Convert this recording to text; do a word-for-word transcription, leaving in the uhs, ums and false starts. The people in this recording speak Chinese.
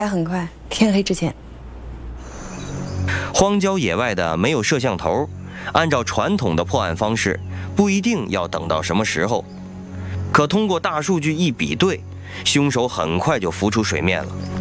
很快，天黑之前。 荒郊野外的没有摄像头，按照传统的破案方式，不一定要等到什么时候。可通过大数据一比对，凶手很快就浮出水面了。